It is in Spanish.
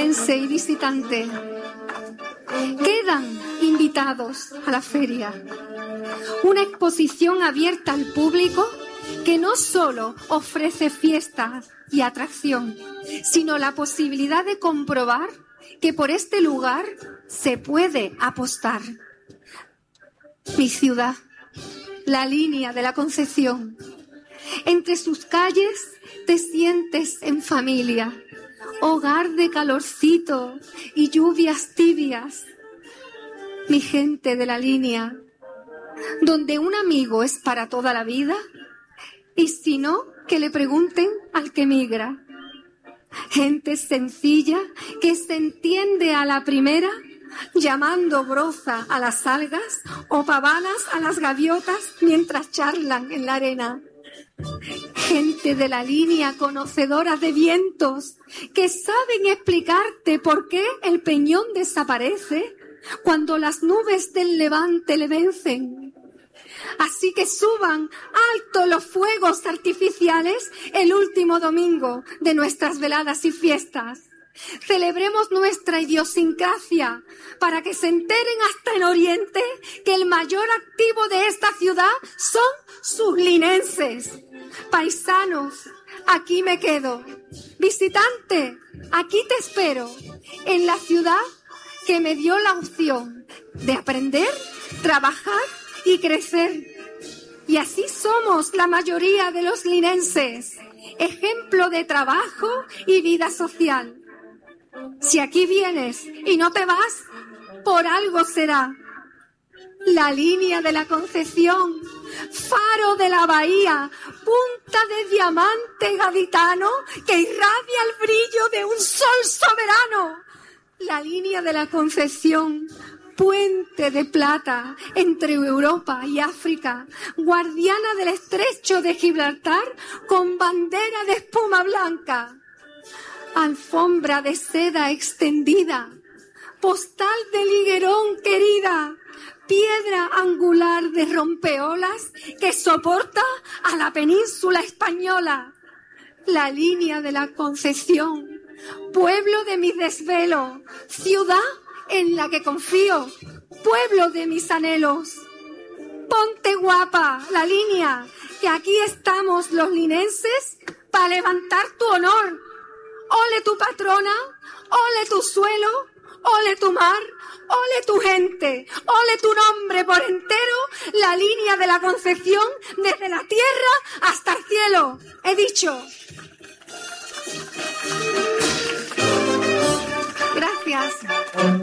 linense y visitante, quedan invitados a la feria. Una exposición abierta al público que no solo ofrece fiestas y atracción, sino la posibilidad de comprobar que por este lugar se puede apostar. Mi ciudad, la línea de la Concepción. Entre sus calles te sientes en familia, hogar de calorcito y lluvias tibias. Mi gente de la línea, donde un amigo es para toda la vida, y si no, que le pregunten al que migra. Gente sencilla que se entiende a la primera, llamando broza a las algas o pavanas a las gaviotas mientras charlan en la arena. Gente de la línea conocedora de vientos que saben explicarte por qué el peñón desaparece cuando las nubes del levante le vencen. Así que suban alto los fuegos artificiales el último domingo de nuestras veladas y fiestas. Celebremos nuestra idiosincrasia para que se enteren hasta en Oriente que el mayor activo de esta ciudad son sus linenses. Paisanos, aquí me quedo. Visitante, aquí te espero. En la ciudad que me dio la opción de aprender, trabajar y crecer. Y así somos la mayoría de los linenses, ejemplo de trabajo y vida social. Si aquí vienes y no te vas, por algo será. La línea de la Concepción, faro de la bahía, punta de diamante gaditano que irradia el brillo de un sol soberano. La línea de la Concepción, puente de plata entre Europa y África, guardiana del estrecho de Gibraltar con bandera de espuma blanca. Alfombra de seda extendida, postal de liguerón querida, piedra angular de rompeolas que soporta a la península española. La línea de la Concepción, pueblo de mis desvelos, ciudad en la que confío, pueblo de mis anhelos. Ponte guapa, la línea, que aquí estamos los linenses para levantar tu honor. Ole tu patrona, ole tu suelo, ole tu mar, ole tu gente, ole tu nombre por entero, la línea de la Concepción desde la tierra hasta el cielo. He dicho. Gracias.